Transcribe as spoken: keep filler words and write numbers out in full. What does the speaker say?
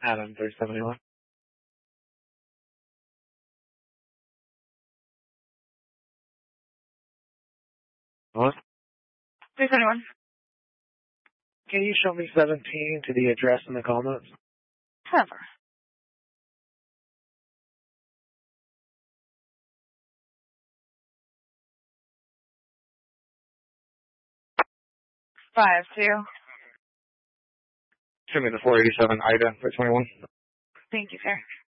Adam, three seventy-one. What? three seventy-one. Can you show me seventeen to the address in the call notes? Never. Five, two. Show me the four eighty-seven Ida for twenty-one. Thank you, sir.